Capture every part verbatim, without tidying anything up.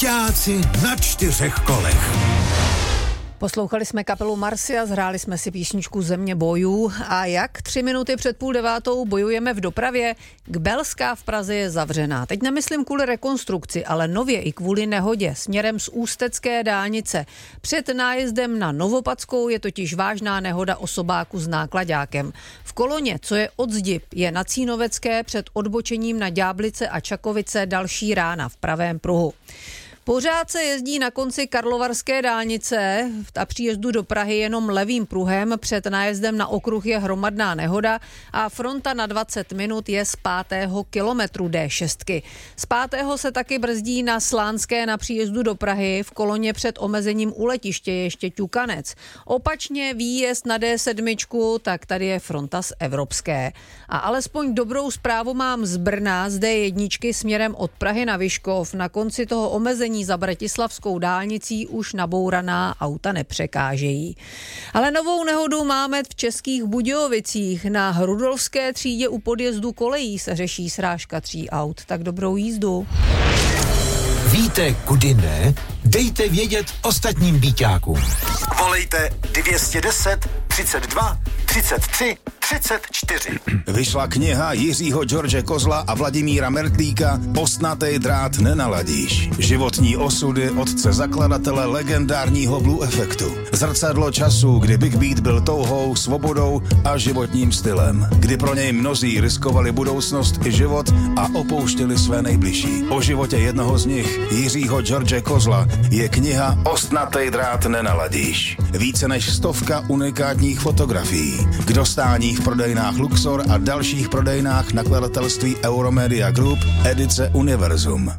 Byťáci na čtyřech kolech. Poslouchali jsme kapelu Marcia, zhráli jsme si písničku Země bojů a jak tři minuty před půl devátou bojujeme v dopravě, Kbelská v Praze je zavřená. Teď nemyslím kvůli rekonstrukci, ale nově i kvůli nehodě směrem z ústecké dálnice. Před nájezdem na Novopadskou je totiž vážná nehoda osobáku s náklaďákem. V koloně, co je od Zdib, je na Cínovecké před odbočením na Ďáblice a Čakovice další rána v pravém pruhu. Pořád se jezdí na konci Karlovarské dálnice a příjezdu do Prahy jenom levým pruhem. Před nájezdem na okruh je hromadná nehoda a fronta na dvacet minut je z pátého kilometru D šest. Z pátého se taky brzdí na Slánské na příjezdu do Prahy. V koloně před omezením u letiště je ještě ťukanec. Opačně výjezd na D sedm, tak tady je fronta z Evropské. A alespoň dobrou zprávu mám z Brna, z D jedna směrem od Prahy na Vyškov. Na konci toho omezení za bratislavskou dálnicí už nabouraná auta nepřekážejí. Ale novou nehodu máme v Českých Budějovicích. Na Rudolfské třídě u podjezdu kolejí se řeší srážka tří aut. Tak dobrou jízdu. Víte, kudy ne? Dejte vědět ostatním byťákům. Volejte dvě stě deset, třicet dva, třicet tři, třicet čtyři. Vyšla kniha Jiřího George Kozla a Vladimíra Mertlíka Ostnatej drát nenaladíš. Životní osudy otce zakladatele legendárního Blue Effectu. Zrcadlo času, kdy Big Beat byl touhou, svobodou a životním stylem. Kdy pro něj mnozí riskovali budoucnost i život a opouštěli své nejbližší. O životě jednoho z nich, Jiřího George Kozla, je kniha Ostnatej drát nenaladíš. Více než stovka unikátních fotografií. K dostání v prodejnách Luxor a dalších prodejnách nakladatelství Euromedia Group edice Univerzum.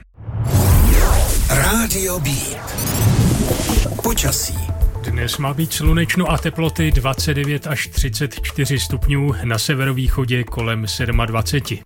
Rádio Beat. Počasí. Dnes má být slunečno a teploty dvacet devět až třicet čtyři stupňů, na severovýchodě kolem dvacet sedm.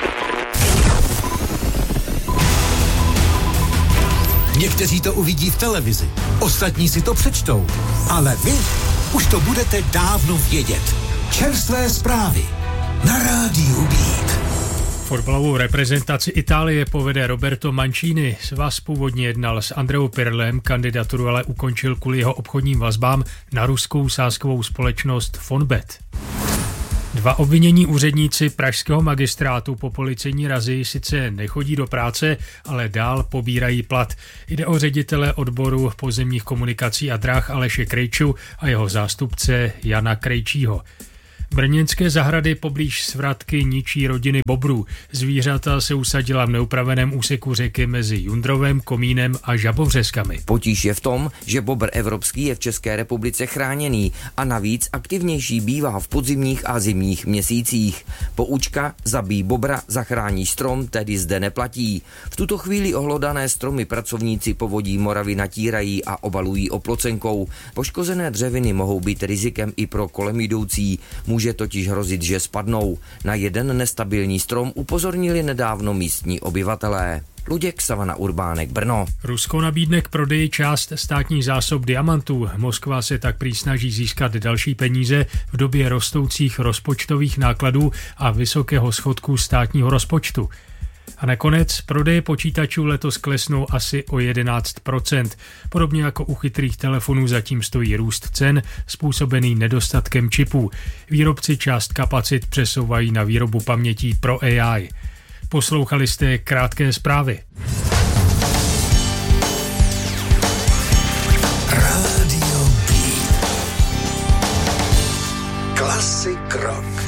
Někteří to uvidí v televizi, ostatní si to přečtou, ale vy už to budete dávno vědět. Čerstvé zprávy na Rádiu Beat. Fotbalovou reprezentaci Itálie povede Roberto Mancini. Svaz původně jednal s Andreou Pirlem, kandidaturu ale ukončil kvůli jeho obchodním vazbám na ruskou sázkovou společnost Fonbet. Dva obvinění úředníci pražského magistrátu po policejní razii sice nechodí do práce, ale dál pobírají plat. Jde o ředitele odboru pozemních komunikací a drah Aleše Krejču a jeho zástupce Jana Krejčího. Brněnské zahrady poblíž svratky ničí rodiny bobrů. Zvířata se usadila v neupraveném úseku řeky mezi Jundrovem, Komínem a Žabovřeskami. Potíž je v tom, že bobr evropský je v České republice chráněný a navíc aktivnější bývá v podzimních a zimních měsících. Poučka zabij bobra, zachrání strom tedy zde neplatí. V tuto chvíli ohlodané stromy pracovníci povodí Moravy natírají a obalují oplocenkou. Poškozené dřeviny mohou být rizikem i pro kolem jdoucí. Může totiž hrozit, že spadnou. Na jeden nestabilní strom upozornili nedávno místní obyvatelé. Luděk, Savana Urbánek, Brno. Rusko nabídne k prodeji část státních zásob diamantů. Moskva se tak prý snaží získat další peníze v době rostoucích rozpočtových nákladů a vysokého schodku státního rozpočtu. A nakonec prodeje počítačů letos klesnou asi o jedenáct procent. Podobně jako u chytrých telefonů zatím stojí růst cen způsobený nedostatkem čipů. Výrobci část kapacit přesouvají na výrobu pamětí pro A I. Poslouchali jste krátké zprávy. Rádio Beat. Klasik rock.